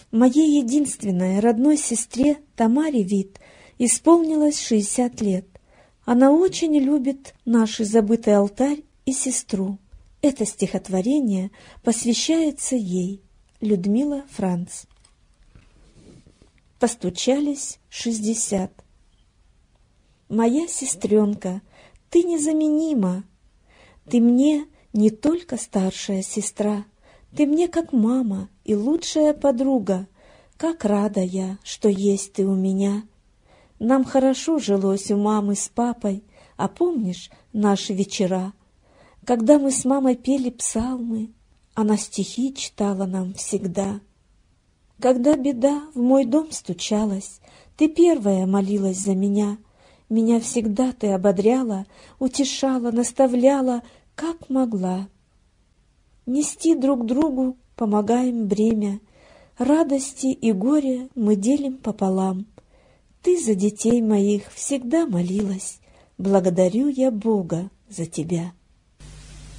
Моей единственной родной сестре Тамаре Вит исполнилось 60 лет. Она очень любит наш забытый алтарь и сестру. Это стихотворение посвящается ей. Людмила Франц. Постучались 60. Моя сестренка, ты незаменима. Ты мне не только старшая сестра, ты мне как мама и лучшая подруга. Как рада я, что есть ты у меня. Нам хорошо жилось у мамы с папой, а помнишь наши вечера, когда мы с мамой пели псалмы, она стихи читала нам всегда. Когда беда в мой дом стучалась, ты первая молилась за меня. Меня всегда ты ободряла, утешала, наставляла, как могла. Нести друг другу помогаем бремя, радости и горе мы делим пополам. Ты за детей моих всегда молилась, благодарю я Бога за тебя.